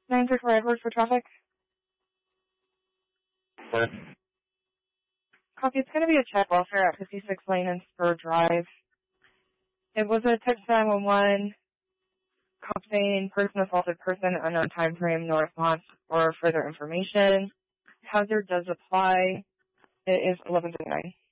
934 Edward for traffic. What? Copy, it's going to be a check welfare at 56 Lane and Spur Drive. It was a text 911, cop saying person assaulted person, unknown time frame, no response or further information. Hazard does apply. It is 11:39.